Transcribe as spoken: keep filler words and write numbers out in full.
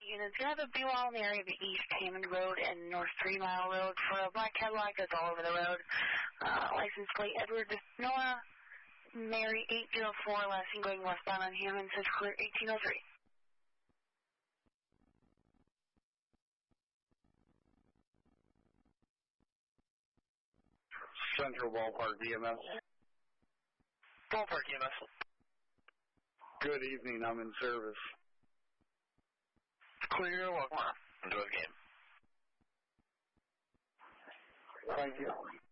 units. You have a B W A L in the area of East Hammond Road and North Three Mile Road for a black Cadillac that's all over the road. Uh, license plate Edward Noah Mary eight zero four, last thing going westbound on Hammond, says clear eighteen oh three. Central Ballpark E M S. Ballpark E M S. Good evening, I'm in service. Clear, welcome on. Enjoy the game. Thank you.